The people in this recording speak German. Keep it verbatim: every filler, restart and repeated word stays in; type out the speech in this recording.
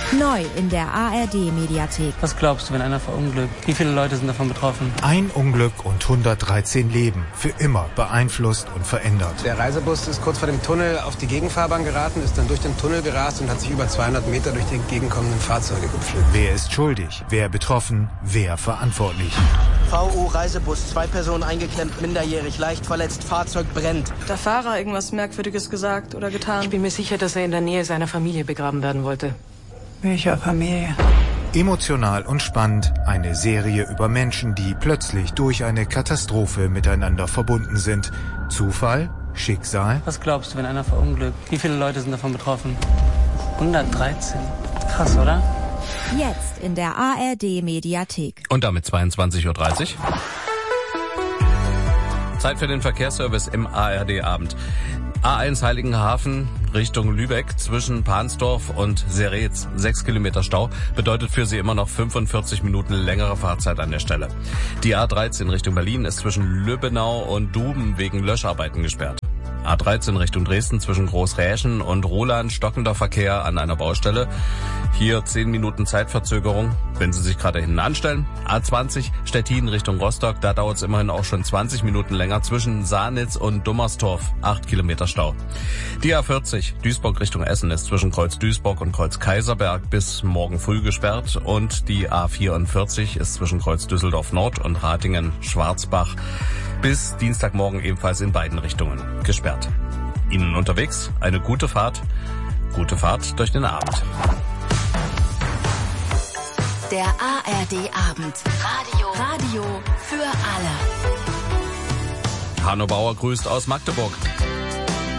Neu in der A R D-Mediathek. Was glaubst du, wenn einer verunglückt? Wie viele Leute sind davon betroffen? Ein Unglück und hundertdreizehn Leben. Für immer beeinflusst und verändert. Der Reisebus ist kurz vor dem Tunnel auf die Gegenfahrbahn geraten, ist dann durch den Tunnel gerast und hat sich über zweihundert Meter durch die entgegenkommenden Fahrzeuge gepflückt. Wer ist schuldig? Wer betroffen? Wer verantwortlich? V U-Reisebus, zwei Personen eingeklemmt, minderjährig, leicht verletzt, Fahrzeug brennt. Hat der Fahrer irgendwas Merkwürdiges gesagt oder getan? Ich bin mir sicher, dass er in der Nähe seiner Familie begraben werden wollte. Welcher Familie? Emotional und spannend, eine Serie über Menschen, die plötzlich durch eine Katastrophe miteinander verbunden sind. Zufall? Schicksal? Was glaubst du, wenn einer verunglückt? Wie viele Leute sind davon betroffen? hundertdreizehn. Krass, oder? Jetzt in der A R D-Mediathek. Und damit zweiundzwanzig Uhr dreißig. Zeit für den Verkehrsservice im A R D-Abend. A eins Heiligenhafen Richtung Lübeck zwischen Pansdorf und Seretz. Sechs Kilometer Stau bedeutet für Sie immer noch fünfundvierzig Minuten längere Fahrzeit an der Stelle. Die A dreizehn Richtung Berlin ist zwischen Lübbenau und Duben wegen Löscharbeiten gesperrt. A dreizehn Richtung Dresden zwischen Großräschen und Roland stockender Verkehr an einer Baustelle. Hier zehn Minuten Zeitverzögerung, wenn Sie sich gerade hinten anstellen. A zwanzig Stettin Richtung Rostock, da dauert es immerhin auch schon zwanzig Minuten länger zwischen Sahnitz und Dummerstorf. acht Kilometer Stau. Die A vierzig Duisburg Richtung Essen ist zwischen Kreuz Duisburg und Kreuz Kaiserberg bis morgen früh gesperrt. Und die A vierundvierzig ist zwischen Kreuz Düsseldorf Nord und Ratingen Schwarzbach bis Dienstagmorgen ebenfalls in beiden Richtungen gesperrt. Ihnen unterwegs eine gute Fahrt, gute Fahrt durch den Abend. Der A R D-Abend. Radio. Radio für alle. Hanno Bauer grüßt aus Magdeburg.